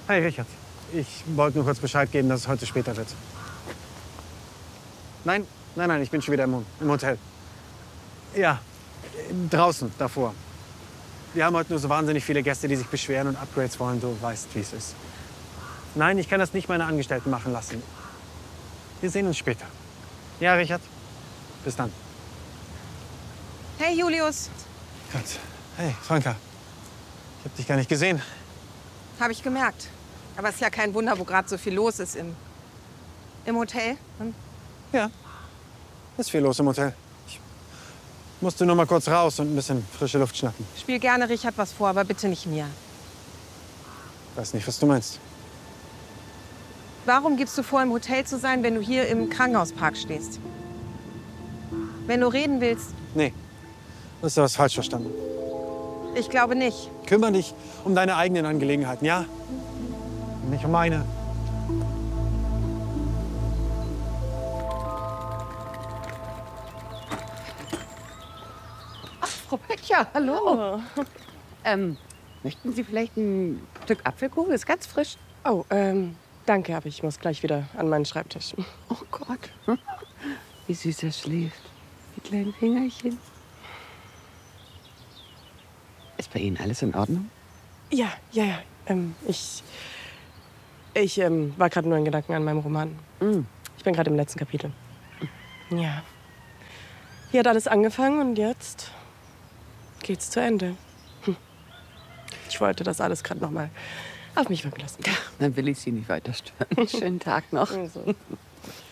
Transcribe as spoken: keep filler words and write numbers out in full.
Hi, Richard. Ich wollte nur kurz Bescheid geben, dass es heute später wird. Nein, nein, nein, ich bin schon wieder im, im Hotel. Ja, draußen, davor. Wir haben heute nur so wahnsinnig viele Gäste, die sich beschweren und Upgrades wollen. Du weißt, wie es ist. Nein, ich kann das nicht meine Angestellten machen lassen. Wir sehen uns später. Ja, Richard. Bis dann. Hey, Julius. Gott. Hey, Franka. Ich hab dich gar nicht gesehen. Habe ich gemerkt. Aber es ist ja kein Wunder, wo gerade so viel los ist im, im Hotel. Hm? Ja, ist viel los im Hotel. Ich musste nur mal kurz raus und ein bisschen frische Luft schnappen. Spiel gerne Richard was vor, aber bitte nicht mir. Weiß nicht, was du meinst. Warum gibst du vor, im Hotel zu sein, wenn du hier im Krankenhauspark stehst? Wenn du reden willst, Nee, du hast da was falsch verstanden. ich glaube nicht. Kümmere dich um deine eigenen Angelegenheiten, ja? Und nicht um meine. Frau Böttcher, hallo. Ähm, möchten Sie vielleicht ein Stück Apfelkuchen? Ist ganz frisch. Oh, ähm, danke, aber ich muss gleich wieder an meinen Schreibtisch. Oh Gott. Wie süß er schläft. Die kleinen Fingerchen. Ist bei Ihnen alles in Ordnung? Ja, ja, ja. Ähm, ich ich ähm, war gerade nur in Gedanken an meinem Roman. Mm. Ich bin gerade im letzten Kapitel. Ja. Hier hat alles angefangen und jetzt geht's zu Ende. Hm. Ich wollte das alles gerade noch mal auf mich wirken lassen. Dann will ich Sie nicht weiter stören. Schönen Tag noch. Also.